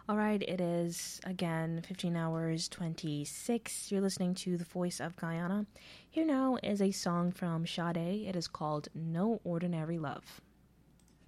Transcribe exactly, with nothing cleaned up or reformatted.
All right, it is again fifteen hours twenty-six. You're listening to The Voice of Guyana. Here now is a song from Sade. It is called No Ordinary Love.